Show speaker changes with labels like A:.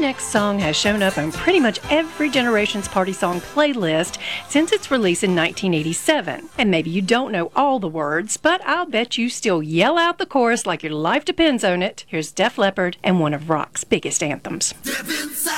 A: next song has shown up on pretty much every generation's party song playlist since its release in 1987. And maybe you don't know all the words, but I'll bet you still yell out the chorus like your life depends on it. Here's Def Leppard and one of rock's biggest anthems.